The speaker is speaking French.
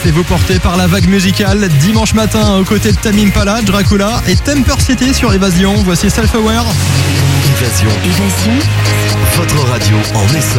Laissez-vous porter par la vague musicale. Dimanche matin, aux côtés de Tame Impala, Dracula et Temper City sur Évasion. Voici Self-Aware. Évasion. Votre radio en essor.